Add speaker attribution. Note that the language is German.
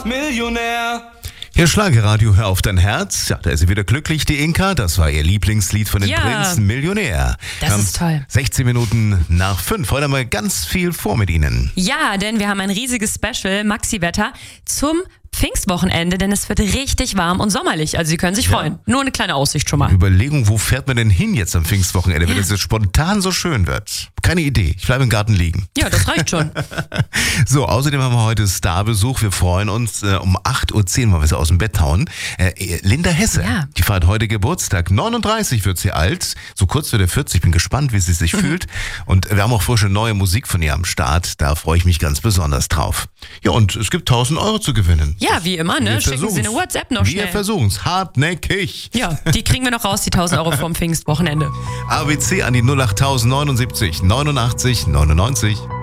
Speaker 1: Millionär.
Speaker 2: Hier Schlagerradio, hör auf dein Herz. Ja, da ist sie wieder glücklich, die Inka. Das war ihr Lieblingslied von den Prinzen, Millionär.
Speaker 3: Das ist toll.
Speaker 2: 16 Minuten nach 5. Heute haben wir ganz viel vor mit Ihnen.
Speaker 3: Ja, denn wir haben ein riesiges Special, Maxi-Wetter, zum Pfingstwochenende, denn es wird richtig warm und sommerlich. Also Sie können sich freuen. Nur eine kleine Aussicht schon mal.
Speaker 2: Überlegung, wo fährt man denn hin jetzt am Pfingstwochenende, wenn es jetzt spontan so schön wird? Keine Idee. Ich bleibe im Garten liegen.
Speaker 3: Ja, das reicht schon.
Speaker 2: So, außerdem haben wir heute Starbesuch. Wir freuen uns, um 8.10 Uhr, weil wir sie aus dem Bett hauen. Linda Hesse, die feiert heute Geburtstag. 39 wird sie alt. So kurz vor der 40. Ich bin gespannt, wie sie sich fühlt. Und wir haben auch frische neue Musik von ihr am Start. Da freue ich mich ganz besonders drauf. Ja, und es gibt 1.000 Euro zu gewinnen.
Speaker 3: Ja, wie immer, ne? Schicken Sie eine WhatsApp noch schnell.
Speaker 2: Wir versuchen's. Hartnäckig.
Speaker 3: Ja, die kriegen wir noch raus, die 1.000 Euro vom Pfingstwochenende.
Speaker 2: ABC an die 08079 89 99.